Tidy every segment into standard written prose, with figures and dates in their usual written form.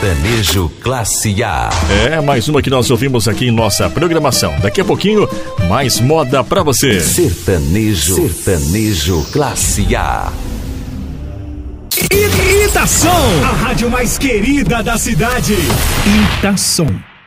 Sertanejo Classe A. É, mais uma que nós ouvimos aqui em nossa programação. Daqui a pouquinho, mais moda pra você. Sertanejo Classe A. Itação, a rádio mais querida da cidade. Itação.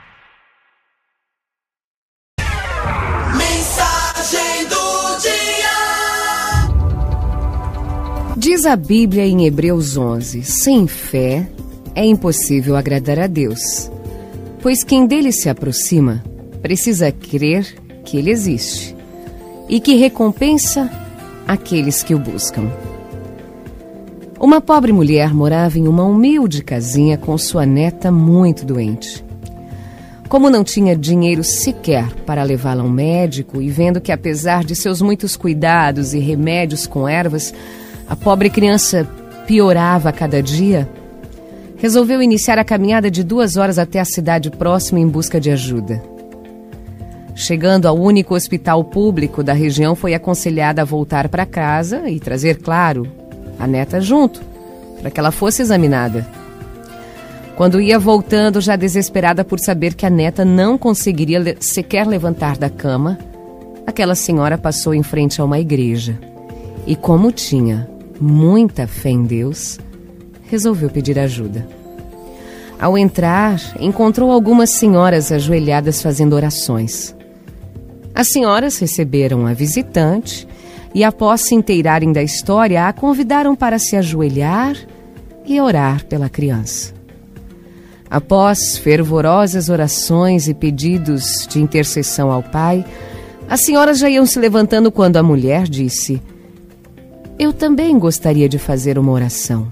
Mensagem do dia. Diz a Bíblia em Hebreus 11: sem fé é impossível agradar a Deus, pois quem dele se aproxima precisa crer que ele existe e que recompensa aqueles que o buscam. Uma pobre mulher morava em uma humilde casinha com sua neta muito doente. Como não tinha dinheiro sequer para levá-la ao médico e vendo que, apesar de seus muitos cuidados e remédios com ervas, a pobre criança piorava a cada dia, resolveu iniciar a caminhada de 2 horas até a cidade próxima em busca de ajuda. Chegando ao único hospital público da região, foi aconselhada a voltar para casa e trazer, claro, a neta junto, para que ela fosse examinada. Quando ia voltando, já desesperada por saber que a neta não conseguiria sequer levantar da cama, aquela senhora passou em frente a uma igreja e, como tinha muita fé em Deus, resolveu pedir ajuda. Ao entrar, encontrou algumas senhoras ajoelhadas fazendo orações. As senhoras receberam a visitante e, após se inteirarem da história, a convidaram para se ajoelhar e orar pela criança. Após fervorosas orações e pedidos de intercessão ao Pai, as senhoras já iam se levantando quando a mulher disse: eu também gostaria de fazer uma oração.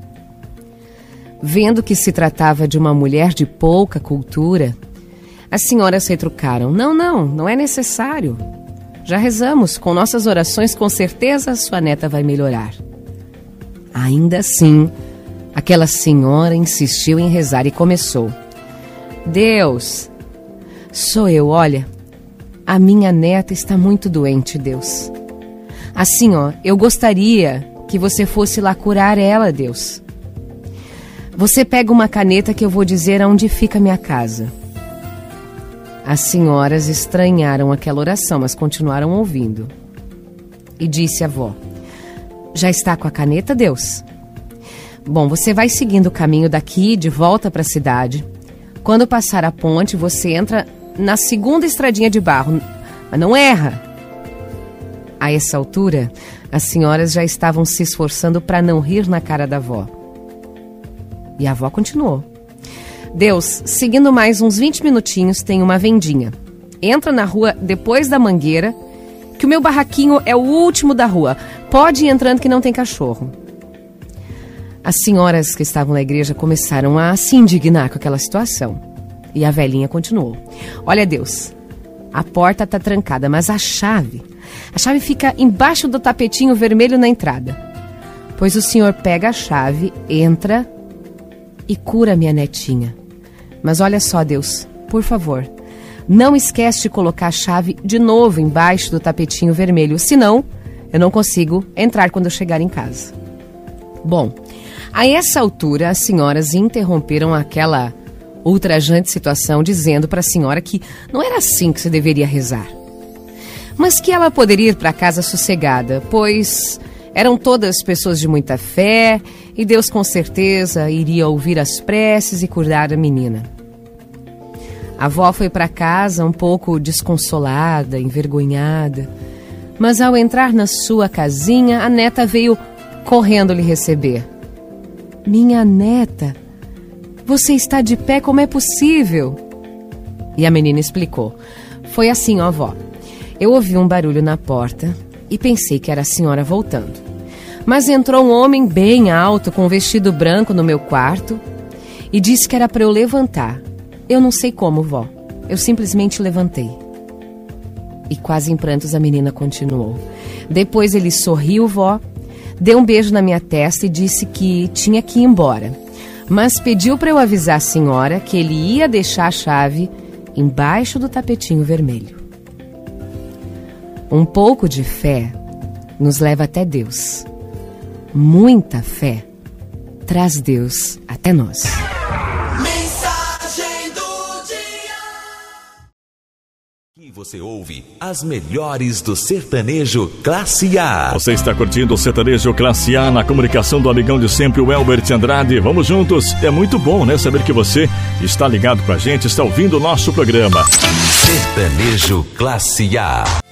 Vendo que se tratava de uma mulher de pouca cultura, as senhoras retrucaram: não é necessário. Já rezamos, com nossas orações com certeza sua neta vai melhorar. Ainda assim, aquela senhora insistiu em rezar e começou: Deus, sou eu, olha, a minha neta está muito doente, Deus. Assim, eu gostaria que você fosse lá curar ela, Deus. Você pega uma caneta que eu vou dizer aonde fica a minha casa. As senhoras estranharam aquela oração, mas continuaram ouvindo. E disse a avó: já está com a caneta, Deus? Bom, você vai seguindo o caminho daqui de volta para a cidade. Quando passar a ponte, você entra na segunda estradinha de barro, mas não erra. A essa altura, as senhoras já estavam se esforçando para não rir na cara da avó. E a avó continuou: Deus, seguindo mais uns 20 minutinhos, tem uma vendinha. Entra na rua depois da mangueira, que o meu barraquinho é o último da rua. Pode ir entrando que não tem cachorro. As senhoras que estavam na igreja começaram a se indignar com aquela situação. E a velhinha continuou: olha, Deus, a porta está trancada, mas a chave fica embaixo do tapetinho vermelho na entrada. Pois o senhor pega a chave, entra e cura minha netinha. Mas olha só, Deus, por favor, não esquece de colocar a chave de novo embaixo do tapetinho vermelho, senão eu não consigo entrar quando eu chegar em casa. Bom, a essa altura as senhoras interromperam aquela ultrajante situação, dizendo para a senhora que não era assim que se deveria rezar, mas que ela poderia ir para casa sossegada, pois eram todas pessoas de muita fé e Deus com certeza iria ouvir as preces e curar a menina. A avó foi para casa um pouco desconsolada, envergonhada, mas ao entrar na sua casinha, a neta veio correndo lhe receber. Minha neta, você está de pé, como é possível? E a menina explicou: foi assim, ó, avó. Eu ouvi um barulho na porta e pensei que era a senhora voltando. Mas entrou um homem bem alto, com um vestido branco no meu quarto e disse que era para eu levantar. Eu não sei como, vó. Eu simplesmente levantei. E quase em prantos a menina continuou. Depois ele sorriu, vó, deu um beijo na minha testa e disse que tinha que ir embora. Mas pediu para eu avisar a senhora que ele ia deixar a chave embaixo do tapetinho vermelho. Um pouco de fé nos leva até Deus. Muita fé traz Deus até nós. E você ouve as melhores do sertanejo Classe A. Você está curtindo o sertanejo Classe A na comunicação do amigão de sempre, o Elbert Andrade. Vamos juntos. É muito bom, né? Saber que você está ligado com a gente, está ouvindo o nosso programa. Sertanejo Classe A.